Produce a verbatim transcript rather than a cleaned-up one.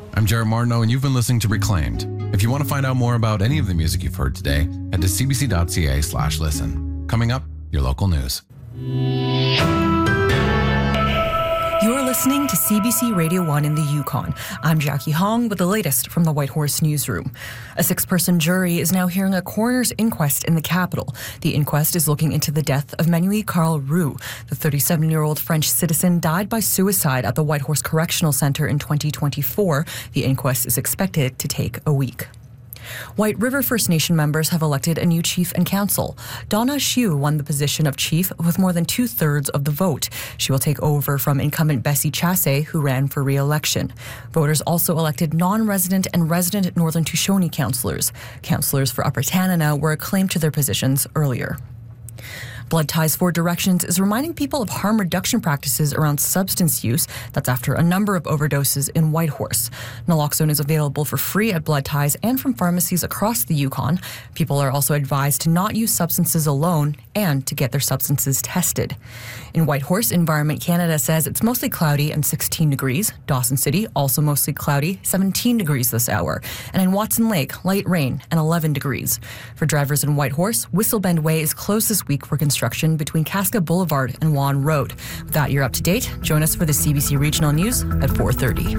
I'm Jared Martineau, and you've been listening to Reclaimed. If you want to find out more about any of the music you've heard today, head to cbc.ca slash listen. Coming up, your local news. You're listening to C B C Radio one in the Yukon. I'm Jackie Hong with the latest from the Whitehorse Newsroom. A six-person jury is now hearing a coroner's inquest in the capital. The inquest is looking into the death of Manuel Carl Roux. The thirty-seven-year-old French citizen died by suicide at the Whitehorse Correctional Centre in twenty twenty-four. The inquest is expected to take a week. White River First Nation members have elected a new chief and council. Donna Shiu won the position of chief with more than two-thirds of the vote. She will take over from incumbent Bessie Chasse, who ran for re-election. Voters also elected non-resident and resident Northern Tushone councillors. Councillors for Upper Tanana were acclaimed to their positions earlier. Blood Ties for Directions is reminding people of harm reduction practices around substance use. That's after a number of overdoses in Whitehorse. Naloxone is available for free at Blood Ties and from pharmacies across the Yukon. People are also advised to not use substances alone and to get their substances tested. In Whitehorse, Environment Canada says it's mostly cloudy and sixteen degrees. Dawson City, also mostly cloudy, seventeen degrees this hour. And in Watson Lake, light rain and eleven degrees. For drivers in Whitehorse, Whistle Bend Way is closed this week for construction between Casca Boulevard and Wan Road. With that, you're up to date. Join us for the C B C Regional News at four thirty.